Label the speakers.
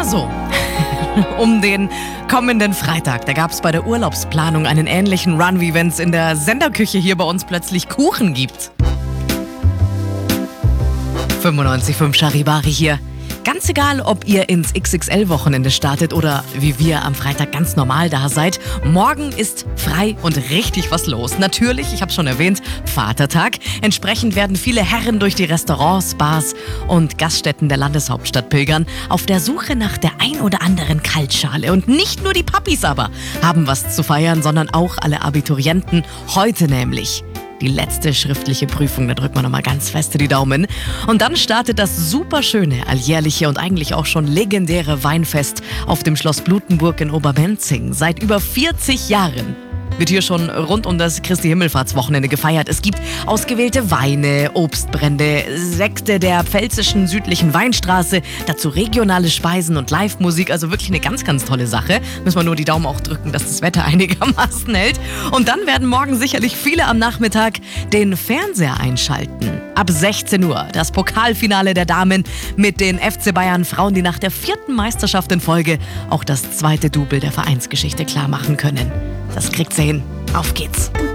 Speaker 1: mal so. Um den kommenden Freitag, da gab es bei der Urlaubsplanung einen ähnlichen Run, wie wenn es in der Senderküche hier bei uns plötzlich Kuchen gibt. 95.5 Charivari hier. Ganz egal, ob ihr ins XXL-Wochenende startet oder wie wir am Freitag ganz normal da seid, morgen ist frei und richtig was los. Natürlich, ich habe schon erwähnt, Vatertag. Entsprechend werden viele Herren durch die Restaurants, Bars und Gaststätten der Landeshauptstadt pilgern, auf der Suche nach der ein oder anderen Kaltschale. Und nicht nur die Papis aber haben was zu feiern, sondern auch alle Abiturienten. Heute nämlich die letzte schriftliche Prüfung, da drückt man nochmal ganz feste die Daumen. Und dann startet das superschöne, alljährliche und eigentlich auch schon legendäre Weinfest auf dem Schloss Blutenburg in Obermenzing. Seit über 40 Jahren wird hier schon rund um das Christi-Himmelfahrtswochenende gefeiert. Es gibt ausgewählte Weine, Obstbrände, Sekte der pfälzischen südlichen Weinstraße, dazu regionale Speisen und Live-Musik. Also wirklich eine ganz, ganz tolle Sache. Müssen wir nur die Daumen auch drücken, dass das Wetter einigermaßen hält. Und dann werden morgen sicherlich viele am Nachmittag den Fernseher einschalten. Ab 16 Uhr das Pokalfinale der Damen mit den FC Bayern Frauen, die nach der 4. Meisterschaft in Folge auch das 2. Double der Vereinsgeschichte klar machen können. Das kriegt sie hin. Auf geht's.